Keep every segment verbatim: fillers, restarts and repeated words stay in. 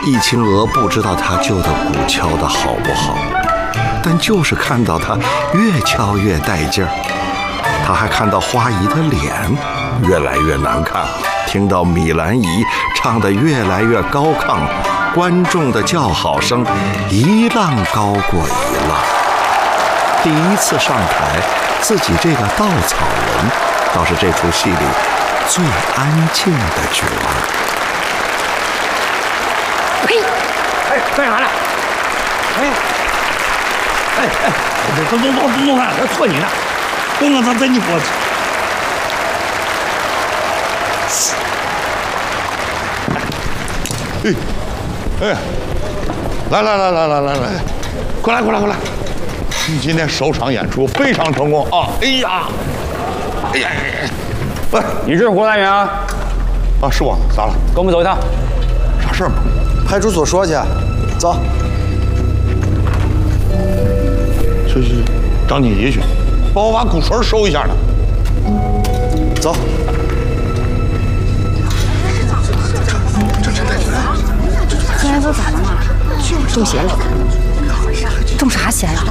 易青娥不知道他旧的鼓敲得好不好，但就是看到他越敲越带劲儿。他还看到花姨的脸越来越难看，听到米兰姨唱得越来越高亢，观众的叫好声一浪高过一浪。第一次上台，自己这个稻草人倒是这出戏里最安静的角儿。 呸！哎，干啥呢？哎，哎哎，都都都弄啥？要搓你呢！我我咋在你脖子？哎哎，来来来来来来来，过来过来过来！你今天首场演出非常成功啊！哎呀，哎呀，喂， 你是胡来元啊？ 啊，是我，咋了？ 跟我们走一趟。 啥事儿吗？ 派出所说去，走。 去去，找你姨去，帮我把鼓槌收一下呢。 走。 这孩子咋了嘛？中邪了？中啥邪了？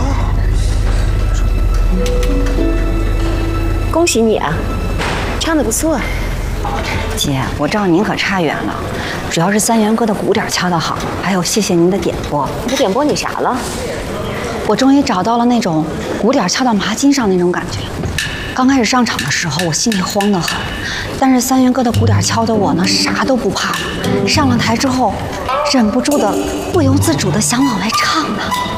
恭喜你啊，唱得不错。 姐，我照您可差远了，主要是三元哥的鼓点敲得好，还有谢谢您的点拨。 你点拨你啥了？ 我终于找到了那种鼓点敲到麻筋上那种感觉。刚开始上场的时候，我心里慌得很，但是三元哥的鼓点敲得我呢啥都不怕了。上了台之后，忍不住的不由自主的想往外唱呢。